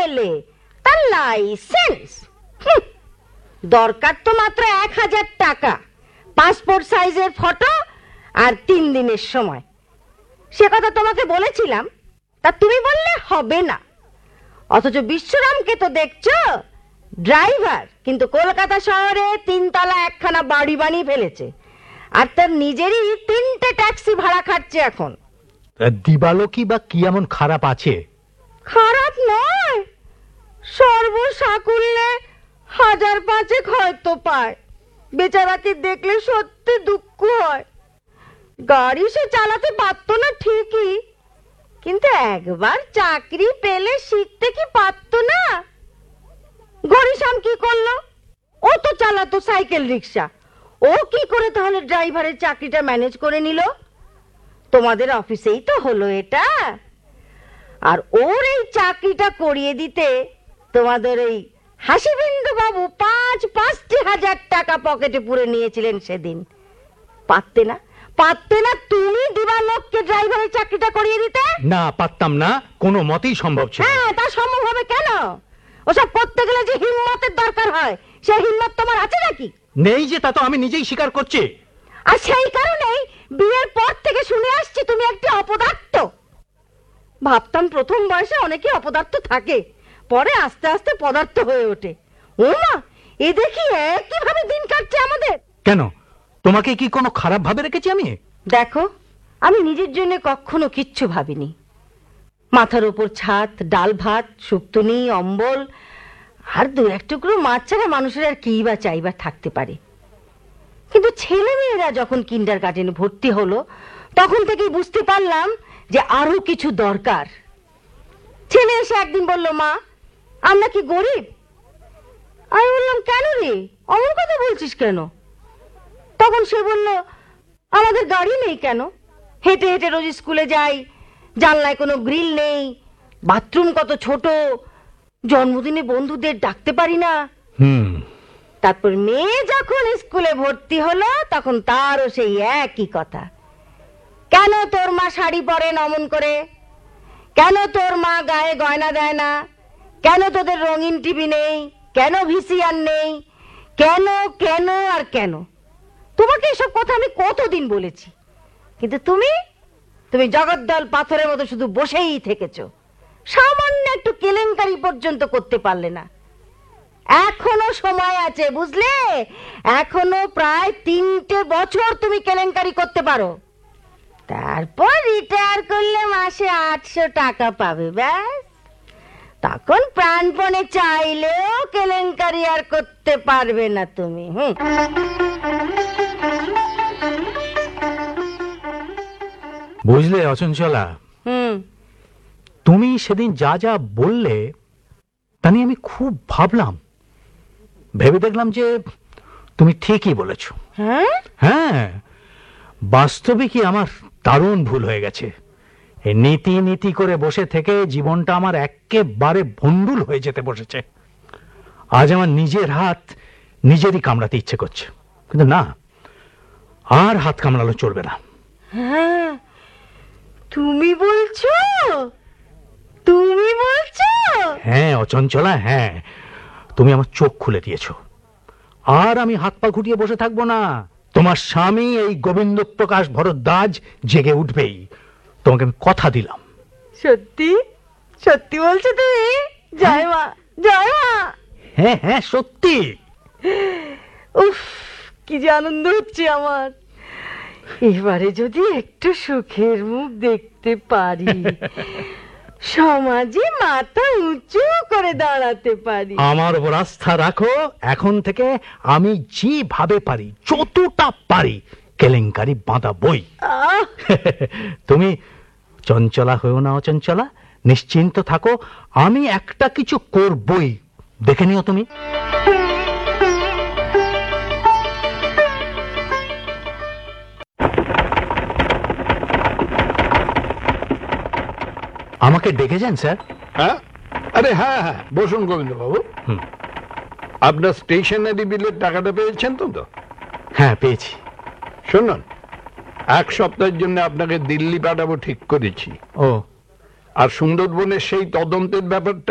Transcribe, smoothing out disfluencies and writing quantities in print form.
এলে, তার লাইসেন্স। দরকার তো মাত্র 1000 টাকা, পাসপোর্ট সাইজের ফটো আর 3 দিনের সময়। সে কথা তোমাকে বলেছিলাম, তা তুমি বললে হবে না। অথচ বিশ্বরামকে তো দেখছো, ড্রাইভার, কিন্তু কলকাতা শহরে 3 তলা একখানা বাড়ি বানিয়ে ফেলেছে, আর তার নিজেরই 3টে ট্যাক্সি ভাড়া খাচ্ছে এখন। দিবালোকি বা কি এমন খারাপ আছে? খারাপ নয়, সর্বসাকুল্যে 1000-5 হয়তো পায়। বেচারাকে দেখলে সত্যি দুঃখ হয়। গাড়ি সে চালাতে পারতো না ঠিকই, কিন্তু একবার চাকরি পেলে শিখতে কি পারতো না? গরিশ্যাম কি করলো? ও তো চালাতো সাইকেল রিক্সা। ও কি করে তাহলে ড্রাইভারের চাকরিটা ম্যানেজ করে নিল? তোমাদের অফিসেই তো হলো এটা। আর ওর এই চাকরিটা করিয়ে দিতে তোমাদের এই হাসিবিন্দু বাবু 5,000 টাকা পকেটে পুরে নিয়েছিলেন সেদিন। পারতে না? পারতে না তুমি দিবালোককে ড্রাইভারের চাকরিটা করিয়ে দিতে? না, পারতাম না, কোনো মতেই সম্ভব ছিল না। হ্যাঁ, তা সম্ভব হবে কেন? ওসব করতে গেলে যে হিম্মতের দরকার হয়, সেই হিম্মত তোমার আছে নাকি? নেই যে, তা তো আমি নিজেই স্বীকার করছি। আর সেই কারণেই বিয়ের পর থেকে শুনে আসছি তুমি একটি অপদার্থ। ভাবতাম প্রথম বয়সে অনেকে অপদার্থ থাকে, পরে আস্তে আস্তে পদার্থ হয়ে ওঠে। ও মা, এ দেখি একইভাবে দিন কাটছে আমাদের। কেন, তোমাকে কি কোনো খারাপ ভাবে রেখেছি আমি? দেখো, আমি নিজের জন্য কখনো কিচ্ছু ভাবিনি। মাথার উপর ছাদ, ডাল ভাত, শুক্তনি, অম্বল আর 2-1 টুকরো মাছ ছাড়া মানুষের আর কি বা চাইবা থাকতে পারে। কিন্তু ছেলে মেয়েরা যখন কিন্ডারগার্টেনে ভর্তি হলো, তখন থেকেই বুঝতে পারলাম যে আরো কিছু দরকার। ছেলে এসে একদিন বলল, মা, আমরা কি গরিব? আমি বললাম, কেন রে, অমন কথা বলছিস কেন? তখন সে বলল, আমাদের গাড়ি নেই কেন? হেঁটে হেঁটে রোজ স্কুলে যাই, জানলায় কোনো গ্রিল নেই, বাথরুম কত ছোট, জন্মদিনে বন্ধুদের ডাকতে পারি না। তারপর মেয়ে যখন স্কুলে ভর্তি হলো, তখন তারও সেই একই কথা। কেন তোর মা শাড়ি পরেন অমন করে? কেন তোর মা গায়ে গয়না দেয় না? কেন তোদের রঙিন টিভি নেই? কেন ভিসিআর নেই? কেন কেন আর কেন? তোমাকে এসব কথা আমি কতদিন বলেছি, কিন্তু তুমি জগদ্দল পাথরের মতো শুধু বসেই থেকেছো। সামান্য একটু কেলেঙ্কারি পর্যন্ত করতে পারলে না। এখনো সময় আছে, বুঝলে? এখনো প্রায় 3টে বছর তুমি কেলেঙ্কারি করতে পারো। তারপর রিটায়ার করলে মাসে 800 টাকা পাবে, ব্যাস। তখন প্রাণপণে চাইলেও কেলেঙ্কারি আর করতে পারবে না তুমি। বুঝলে অচঞ্চলা, তুমি সেদিন যা যা বললে তা নিয়ে আমি খুব ভাবলাম, ভেবে দেখলাম যে তুমি ঠিকই বলেছ। হ্যাঁ, বাস্তবিকই আমার দারুণ ভুল হয়ে গেছে। এই নীতি নীতি করে বসে থেকে জীবনটা আমার একেবারে ভণ্ডুল হয়ে যেতে বসেছে। আজ আমার নিজের হাত নিজেরই কামড়াতে ইচ্ছে করছে, কিন্তু না, আর হাত কামড়ালো চলবে না। হ্যাঁ, তুমি বলছো? তুমি বলছো? হ্যাঁ অচঞ্চলা, হ্যাঁ, তুমি আমার চোখ খুলে দিয়েছো। আর আমি হাত পা ঘুটিয়ে বসে থাকবো না। তোমার স্বামী এই গোবিন্দ প্রকাশ ভরদ্বাজ জেগে উঠবেই, তোমাকে আমি কথা দিলাম। সত্যি? সত্যি বলছো তুমি? জয় মা, জয় মা। হ্যাঁ হ্যাঁ, সত্যি। উফ, কি যে আনন্দ হচ্ছে আমার। এবারে যদি একটু সুখের মুখ দেখতে পারি, সমাজে মাথা উঁচু করে দাঁড়াতে পারি। আমার উপর আস্থা রাখো, এখন থেকে আমি যেভাবে পারি, যতটা পারি, কেলেঙ্কারি বাঁধাবই। তুমি চঞ্চলা হয়েও না অচঞ্চলা, নিশ্চিন্ত থাকো, আমি একটা কিছু করবই, দেখে নিও তুমি। আমাকে ডেকেছেন স্যার? হ্যাঁ, আরে হ্যাঁ হ্যাঁ, বসুন গোবিন্দ বাবু। আপনার স্টেশনারি বিলের টাকাটা পেয়েছেন তো? হ্যাঁ, পেয়েছি। শুনুন, 1 সপ্তাহের জন্য আপনাকে দিল্লি পাঠাবো ঠিক করেছি। ও, আর সুন্দরবনের সেই তদন্তের ব্যাপারটা